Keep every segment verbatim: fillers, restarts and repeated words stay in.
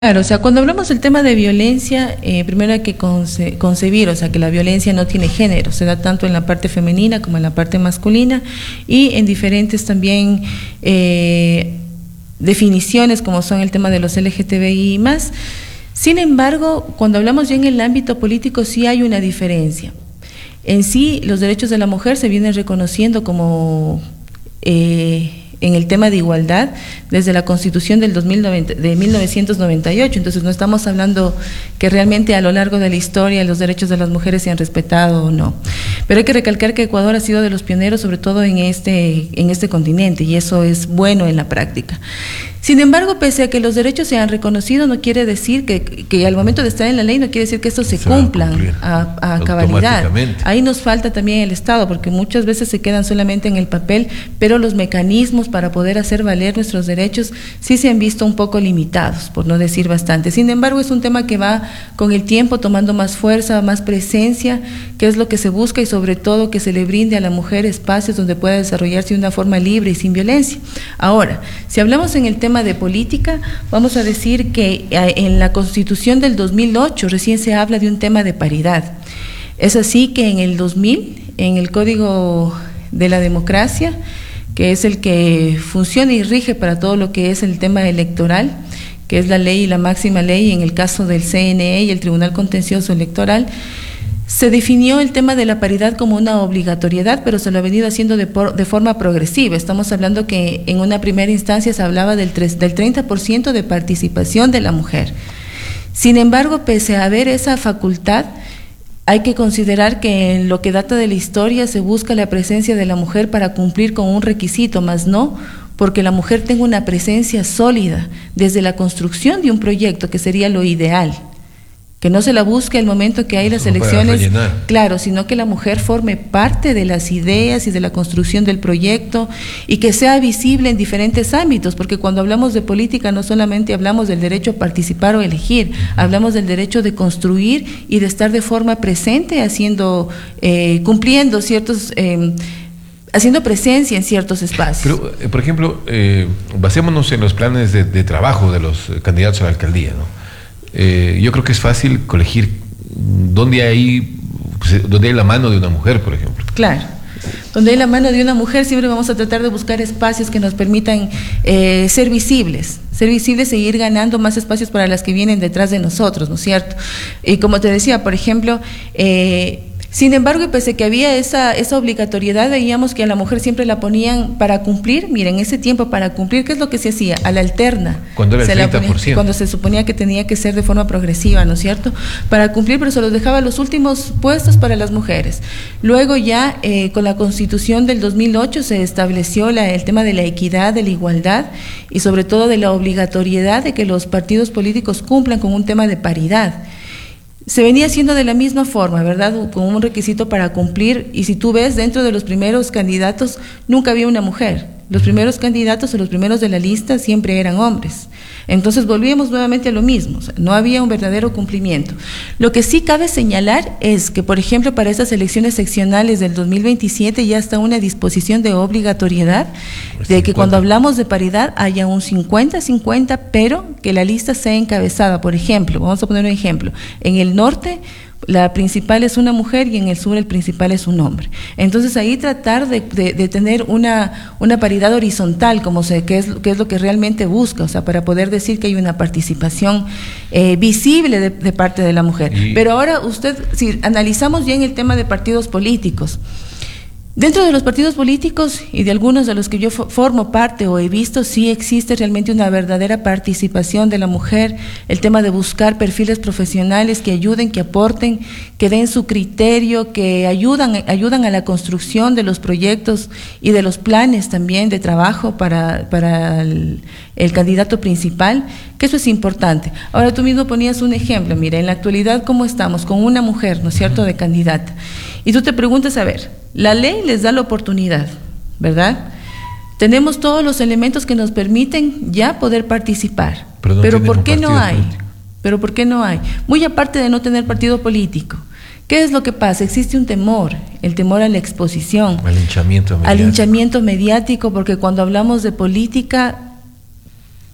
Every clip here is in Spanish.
Claro, o sea, cuando hablamos del tema de violencia, eh, primero hay que conce concebir, o sea, que la violencia no tiene género, se da tanto en la parte femenina como en la parte masculina y en diferentes también eh, definiciones como son el tema de los L G T B I más. Sin embargo, cuando hablamos ya en el ámbito político sí hay una diferencia. En sí, los derechos de la mujer se vienen reconociendo como... Eh, en el tema de igualdad desde la Constitución del dos mil noventa, de mil novecientos noventa y ocho, entonces no estamos hablando que realmente a lo largo de la historia los derechos de las mujeres se han respetado o no, pero hay que recalcar que Ecuador ha sido de los pioneros sobre todo en este, en este continente y eso es bueno en la práctica. Sin embargo, pese a que los derechos se han reconocido, no quiere decir que, que al momento de estar en la ley, no quiere decir que estos se, se cumplan a, a cabalidad. Ahí nos falta también el Estado, porque muchas veces se quedan solamente en el papel, pero los mecanismos para poder hacer valer nuestros derechos sí se han visto un poco limitados, por no decir bastante. Sin embargo, es un tema que va con el tiempo tomando más fuerza, más presencia, que es lo que se busca y sobre todo que se le brinde a la mujer espacios donde pueda desarrollarse de una forma libre y sin violencia. Ahora, si hablamos en el tema de política, vamos a decir que en la Constitución del dos mil ocho recién se habla de un tema de paridad. Es así que en el dos mil, en el Código de la Democracia, que es el que funciona y rige para todo lo que es el tema electoral, que es la ley y la máxima ley en el caso del C N E y el Tribunal Contencioso Electoral, se definió el tema de la paridad como una obligatoriedad, pero se lo ha venido haciendo de, por, de forma progresiva. Estamos hablando que en una primera instancia se hablaba del, tres, del treinta por ciento de participación de la mujer. Sin embargo, pese a haber esa facultad, hay que considerar que en lo que data de la historia se busca la presencia de la mujer para cumplir con un requisito, más no porque la mujer tenga una presencia sólida desde la construcción de un proyecto, que sería lo ideal. Que no se la busque al momento que hay las elecciones, claro, sino que la mujer forme parte de las ideas y de la construcción del proyecto y que sea visible en diferentes ámbitos, porque cuando hablamos de política no solamente hablamos del derecho a participar o elegir, hablamos del derecho de construir y de estar de forma presente haciendo, eh, cumpliendo ciertos... Eh, haciendo presencia en ciertos espacios. Pero, eh, por ejemplo, eh, basémonos en los planes de, de trabajo de los candidatos a la alcaldía, ¿no? Eh, yo creo que es fácil colegir dónde hay, pues, dónde hay la mano de una mujer, por ejemplo. Claro, donde hay la mano de una mujer siempre vamos a tratar de buscar espacios que nos permitan eh, ser visibles, ser visibles e ir ganando más espacios para las que vienen detrás de nosotros, ¿no es cierto? Y como te decía, por ejemplo, eh, sin embargo, pese a que había esa, esa obligatoriedad, veíamos que a la mujer siempre la ponían para cumplir. Miren, ese tiempo para cumplir, ¿qué es lo que se hacía? A la alterna. Cuando era el treinta por ciento. Ponía, cuando se suponía que tenía que ser de forma progresiva, ¿no es cierto? Para cumplir, pero se los dejaba los últimos puestos para las mujeres. Luego ya, eh, con la Constitución del dos mil ocho, se estableció la, el tema de la equidad, de la igualdad y sobre todo de la obligatoriedad de que los partidos políticos cumplan con un tema de paridad. Se venía haciendo de la misma forma, ¿verdad? Con un requisito para cumplir, y si tú ves, dentro de los primeros candidatos nunca había una mujer. Los primeros candidatos o los primeros de la lista siempre eran hombres. Entonces volvíamos nuevamente a lo mismo, o sea, no había un verdadero cumplimiento. Lo que sí cabe señalar es que, por ejemplo, para estas elecciones seccionales del dos mil veintisiete ya está una disposición de obligatoriedad de que cuando hablamos de paridad haya un cincuenta cincuenta, pero que la lista sea encabezada. Por ejemplo, vamos a poner un ejemplo, en el norte la principal es una mujer y en el sur el principal es un hombre. Entonces ahí tratar de, de, de tener una, una paridad horizontal, como se, que, es, que es lo que realmente busca, o sea, para poder decir que hay una participación eh, visible de, de parte de la mujer. Y... Pero ahora usted, si analizamos bien el tema de partidos políticos, dentro de los partidos políticos y de algunos de los que yo formo parte o he visto, sí existe realmente una verdadera participación de la mujer, el tema de buscar perfiles profesionales que ayuden, que aporten, que den su criterio, que ayudan, ayudan a la construcción de los proyectos y de los planes también de trabajo para, para el, el candidato principal, que eso es importante. Ahora tú mismo ponías un ejemplo, mira, en la actualidad cómo estamos, con una mujer, ¿no es cierto?, de candidata. Y tú te preguntas, a ver, la ley les da la oportunidad, ¿verdad? Tenemos todos los elementos que nos permiten ya poder participar. Pero, no pero ¿por qué no hay? Político. Pero ¿por qué no hay? Muy aparte de no tener partido político, ¿qué es lo que pasa? Existe un temor, el temor a la exposición, al linchamiento mediático. Al linchamiento mediático, porque cuando hablamos de política,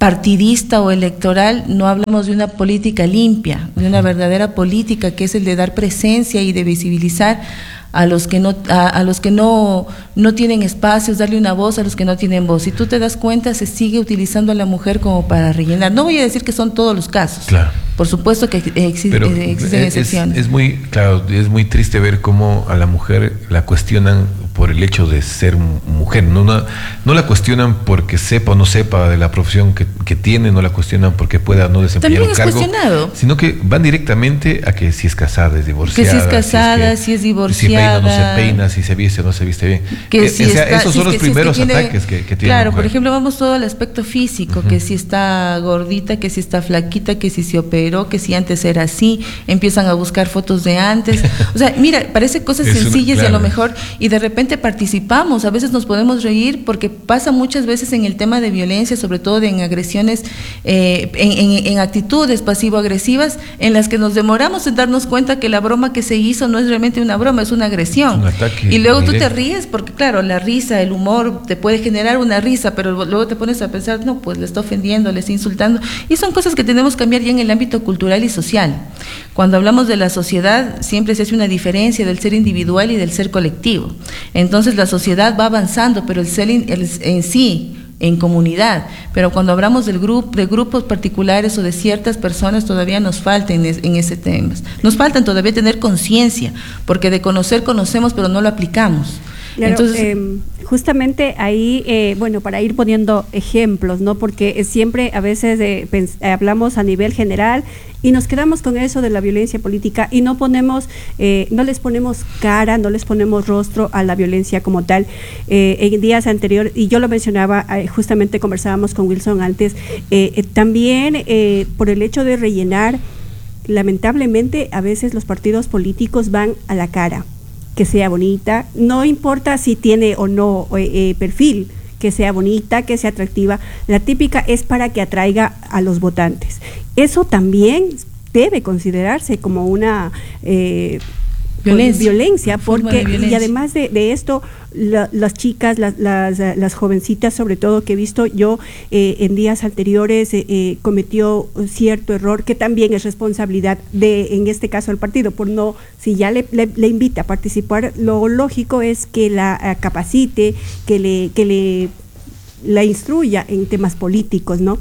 partidista o electoral, no hablamos de una política limpia, de una verdadera política que es el de dar presencia y de visibilizar a los que no a, a los que no no tienen espacios, darle una voz a los que no tienen voz. Si tú te das cuenta, se sigue utilizando a la mujer como para rellenar. No voy a decir que son todos los casos. Claro. Por supuesto que exi Pero existen es, excepciones. Es muy claro, es muy triste ver cómo a la mujer la cuestionan por el hecho de ser mujer. No, no, no la cuestionan porque sepa o no sepa de la profesión que, que tiene, no la cuestionan porque pueda no desempeñar un cargo. También es cuestionado. Sino que van directamente a que si es casada, es divorciada. Que si es casada, si es, que, si es divorciada. Si peina o no se peina, si se viste o no se viste bien. Que eh, si o sea, está, esos si son es los que, primeros si es que tiene, ataques que, que tiene Claro, la mujer. Por ejemplo, vamos todo al aspecto físico, uh-huh. que si está gordita, que si está flaquita, que si se operó, que si antes era así, empiezan a buscar fotos de antes. O sea, mira, parece cosas es sencillas una, claro. y a lo mejor, y de repente participamos, a veces nos podemos reír porque pasa muchas veces en el tema de violencia, sobre todo en agresiones, eh, en, en, en actitudes pasivo-agresivas, en las que nos demoramos en darnos cuenta que la broma que se hizo no es realmente una broma, es una agresión. Un ataque y luego directo. Tú te ríes porque, claro, la risa, el humor te puede generar una risa, pero luego te pones a pensar, no, pues le está ofendiendo, le está insultando. Y son cosas que tenemos que cambiar ya en el ámbito cultural y social. Cuando hablamos de la sociedad, siempre se hace una diferencia del ser individual y del ser colectivo. Entonces la sociedad va avanzando, pero el ser in, el, en sí, en comunidad. Pero cuando hablamos del grupo, de grupos particulares o de ciertas personas, todavía nos falta en, es, en ese tema. Nos falta todavía tener conciencia, porque de conocer conocemos, pero no lo aplicamos. Claro, Entonces, eh, justamente ahí, eh, bueno, para ir poniendo ejemplos, ¿no? Porque siempre a veces eh, hablamos a nivel general y nos quedamos con eso de la violencia política y no ponemos, eh, no les ponemos cara, no les ponemos rostro a la violencia como tal. Eh, en días anteriores, y yo lo mencionaba, eh, justamente conversábamos con Wilson antes, eh, eh, también eh, por el hecho de rellenar, lamentablemente a veces los partidos políticos van a la cara. Que sea bonita, no importa si tiene o no eh, perfil, que sea bonita, que sea atractiva, la típica es para que atraiga a los votantes. Eso también debe considerarse como una eh, violencia, violencia porque violencia. Y además de, de esto, la, las chicas, las, las, las jovencitas sobre todo que he visto yo eh, en días anteriores eh, eh, cometió cierto error que también es responsabilidad de, en este caso, el partido, por no, si ya le, le, le invita a participar, lo lógico es que la uh, capacite, que le, que le la instruya en temas políticos, ¿no?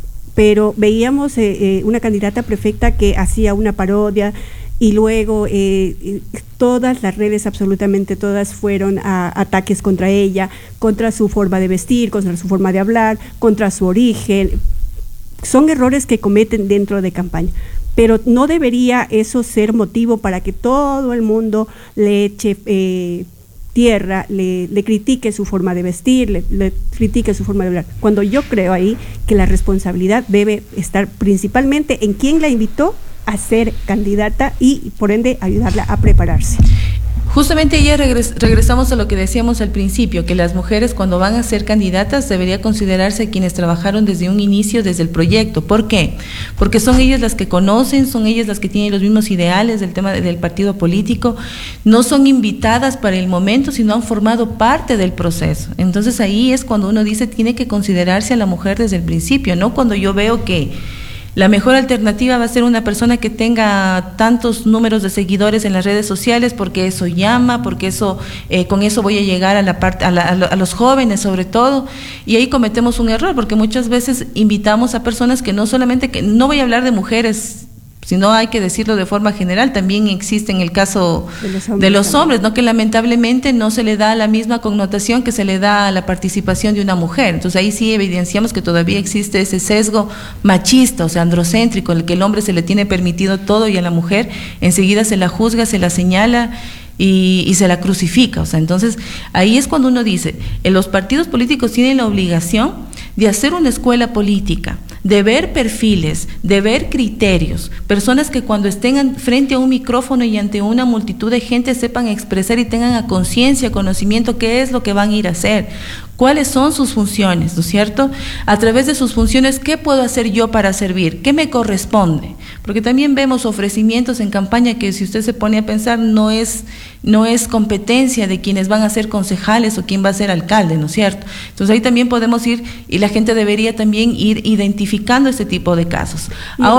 Pero veíamos eh, eh, una candidata a prefecta que hacía una parodia y luego eh, todas las redes, absolutamente todas, fueron a ataques contra ella, contra su forma de vestir, contra su forma de hablar, contra su origen. Son errores que cometen dentro de campaña, pero no debería eso ser motivo para que todo el mundo le eche eh, tierra, le, le critique su forma de vestir, le, le critique su forma de hablar. Cuando yo creo ahí que la responsabilidad debe estar principalmente en quién la invitó a ser candidata y por ende ayudarla a prepararse. Justamente ya regres regresamos a lo que decíamos al principio, que las mujeres cuando van a ser candidatas debería considerarse quienes trabajaron desde un inicio, desde el proyecto. ¿Por qué? Porque son ellas las que conocen, son ellas las que tienen los mismos ideales del tema del partido político, no son invitadas para el momento, sino han formado parte del proceso. Entonces ahí es cuando uno dice tiene que considerarse a la mujer desde el principio, no cuando yo veo que la mejor alternativa va a ser una persona que tenga tantos números de seguidores en las redes sociales, porque eso llama, porque eso eh, con eso voy a llegar a la parte a, la, a los jóvenes sobre todo, y ahí cometemos un error, porque muchas veces invitamos a personas que no solamente, que no voy a hablar de mujeres, sino hay que decirlo de forma general, también existe en el caso de los hombres, de los hombres, ¿no? Que lamentablemente no se le da la misma connotación que se le da a la participación de una mujer. Entonces ahí sí evidenciamos que todavía existe ese sesgo machista, o sea, androcéntrico, en el que el hombre se le tiene permitido todo y a la mujer enseguida se la juzga, se la señala y, y se la crucifica. O sea, entonces ahí es cuando uno dice, eh, los partidos políticos tienen la obligación de hacer una escuela política, de ver perfiles, de ver criterios, personas que cuando estén frente a un micrófono y ante una multitud de gente sepan expresar y tengan a conciencia, conocimiento qué es lo que van a ir a hacer, cuáles son sus funciones, ¿no es cierto? A través de sus funciones, ¿qué puedo hacer yo para servir? ¿Qué me corresponde? porque también vemos ofrecimientos en campaña que si usted se pone a pensar no es, no es competencia de quienes van a ser concejales o quién va a ser alcalde, ¿no es cierto? Entonces ahí también podemos ir y la gente debería también ir identificando este tipo de casos. Ahora,